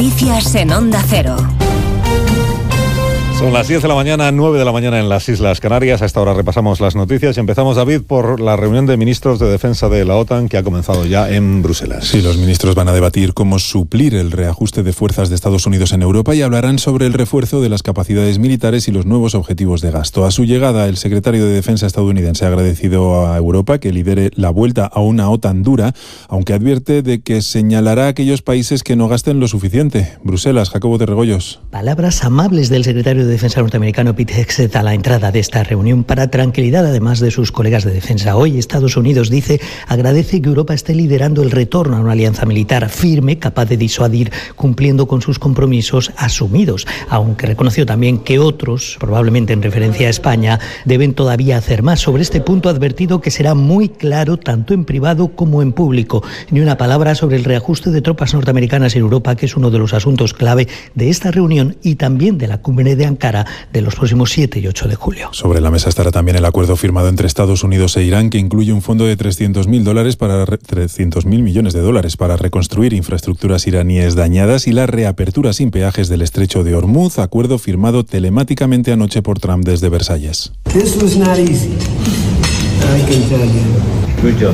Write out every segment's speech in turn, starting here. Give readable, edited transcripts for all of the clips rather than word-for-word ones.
Noticias en Onda Cero. Son las 10 de la mañana, 9 de la mañana en las Islas Canarias. A esta hora repasamos las noticias y empezamos, David, por la reunión de ministros de defensa de la OTAN que ha comenzado ya en Bruselas. Sí, los ministros van a debatir cómo suplir el reajuste de fuerzas de Estados Unidos en Europa y hablarán sobre el refuerzo de las capacidades militares y los nuevos objetivos de gasto. A su llegada, el secretario de Defensa estadounidense ha agradecido a Europa que lidere la vuelta a una OTAN dura, aunque advierte de que señalará a aquellos países que no gasten lo suficiente. Bruselas, Jacobo de Regoyos. Palabras amables del secretario de Defensa norteamericano Pete Hegseth a la entrada de esta reunión para tranquilidad además de sus colegas de defensa. Hoy Estados Unidos agradece que Europa esté liderando el retorno a una alianza militar firme, capaz de disuadir, cumpliendo con sus compromisos asumidos, aunque reconoció también que otros, probablemente en referencia a España, deben todavía hacer más. Sobre este punto ha advertido que será muy claro tanto en privado como en público. Ni una palabra sobre el reajuste de tropas norteamericanas en Europa, que es uno de los asuntos clave de esta reunión y también de la cumbre de Ankara de los próximos 7 y 8 de julio. Sobre la mesa estará también el acuerdo firmado entre Estados Unidos e Irán, que incluye un fondo de $300.000 millones de dólares para reconstruir infraestructuras iraníes dañadas y la reapertura sin peajes del estrecho de Hormuz, acuerdo firmado telemáticamente anoche por Trump desde Versalles. This was not easy. I can tell you.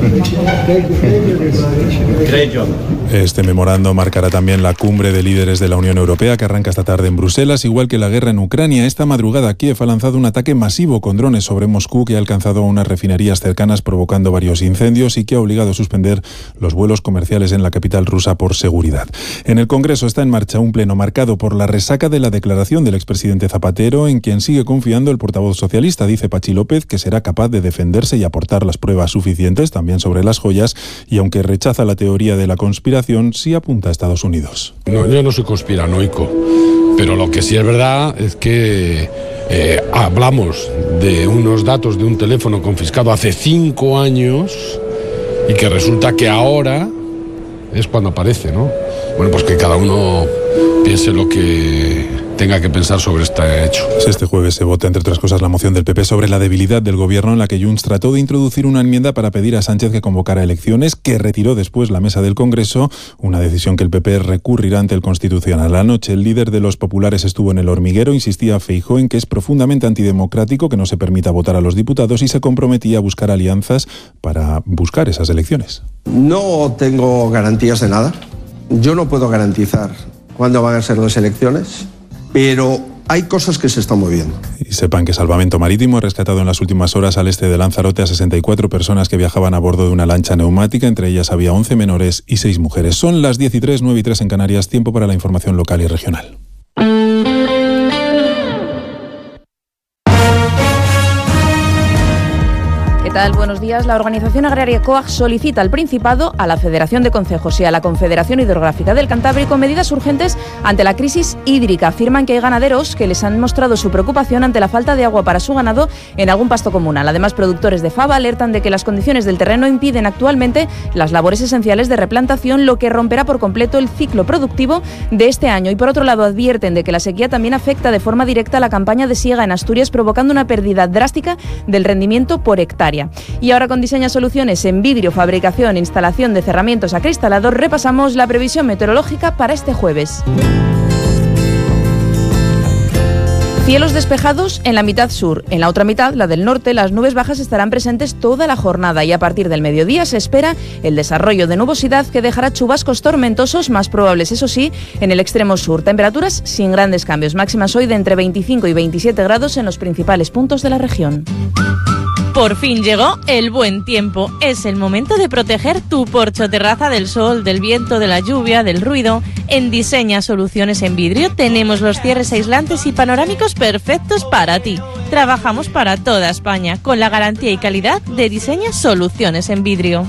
Este memorando marcará también la cumbre de líderes de la Unión Europea que arranca esta tarde en Bruselas, igual que la guerra en Ucrania. Esta madrugada Kiev ha lanzado un ataque masivo con drones sobre Moscú que ha alcanzado unas refinerías cercanas, provocando varios incendios y que ha obligado a suspender los vuelos comerciales en la capital rusa por seguridad. En el Congreso está en marcha un pleno marcado por la resaca de la declaración del expresidente Zapatero, en quien sigue confiando el portavoz socialista. Dice Pachi López que será capaz de defenderse y aportar las pruebas suficientes también sobre las joyas, y aunque rechaza la teoría de la conspiración, sí apunta a Estados Unidos. No, yo no soy conspiranoico, pero lo que sí es verdad es que hablamos de unos datos de un teléfono confiscado hace 5 años y que resulta que ahora es cuando aparece, ¿no? Bueno, pues que cada uno piense lo que tenga que pensar sobre este hecho. Este jueves se vota, entre otras cosas, la moción del PP sobre la debilidad del gobierno, en la que Junts trató de introducir una enmienda para pedir a Sánchez que convocara elecciones, que retiró después la mesa del Congreso, una decisión que el PP recurrirá ante el Constitucional. Anoche el líder de los populares estuvo en El Hormiguero, insistía Feijóo en que es profundamente antidemocrático que no se permita votar a los diputados y se comprometía a buscar alianzas para buscar esas elecciones. No tengo garantías de nada. Yo no puedo garantizar cuándo van a ser las elecciones, pero hay cosas que se están moviendo. Y sepan que Salvamento Marítimo ha rescatado en las últimas horas al este de Lanzarote a 64 personas que viajaban a bordo de una lancha neumática. Entre ellas había 11 menores y 6 mujeres. Son las 10:03, 9:03 en Canarias. Tiempo para la información local y regional. ¿Qué tal? Buenos días. La organización agraria COAG solicita al Principado, a la Federación de Concejos y a la Confederación Hidrográfica del Cantábrico medidas urgentes ante la crisis hídrica. Afirman que hay ganaderos que les han mostrado su preocupación ante la falta de agua para su ganado en algún pasto comunal. Además, productores de fava alertan de que las condiciones del terreno impiden actualmente las labores esenciales de replantación, lo que romperá por completo el ciclo productivo de este año. Y por otro lado, advierten de que la sequía también afecta de forma directa a la campaña de siega en Asturias, provocando una pérdida drástica del rendimiento por hectárea. Y ahora con Diseña Soluciones en vidrio, fabricación e instalación de cerramientos acristalados, repasamos la previsión meteorológica para este jueves. Cielos despejados en la mitad sur. En la otra mitad, la del norte, las nubes bajas estarán presentes toda la jornada y a partir del mediodía se espera el desarrollo de nubosidad que dejará chubascos tormentosos, más probables, eso sí, en el extremo sur. Temperaturas sin grandes cambios, máximas hoy de entre 25 y 27 grados en los principales puntos de la región. Por fin llegó el buen tiempo. Es el momento de proteger tu porche o terraza del sol, del viento, de la lluvia, del ruido. En Diseña Soluciones en Vidrio tenemos los cierres aislantes y panorámicos perfectos para ti. Trabajamos para toda España con la garantía y calidad de Diseña Soluciones en Vidrio.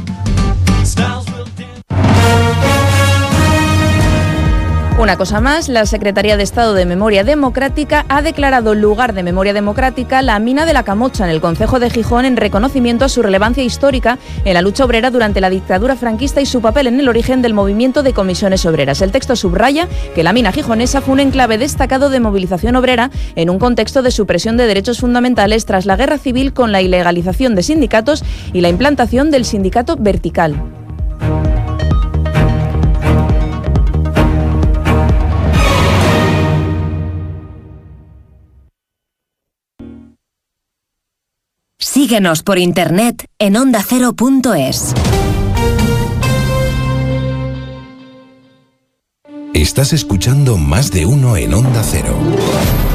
Una cosa más, la Secretaría de Estado de Memoria Democrática ha declarado lugar de memoria democrática la mina de la Camocha en el concejo de Gijón en reconocimiento a su relevancia histórica en la lucha obrera durante la dictadura franquista y su papel en el origen del movimiento de comisiones obreras. El texto subraya que la mina gijonesa fue un enclave destacado de movilización obrera en un contexto de supresión de derechos fundamentales tras la guerra civil con la ilegalización de sindicatos y la implantación del sindicato vertical. Síguenos por internet en ondacero.es. Estás escuchando Más de Uno en Onda Cero.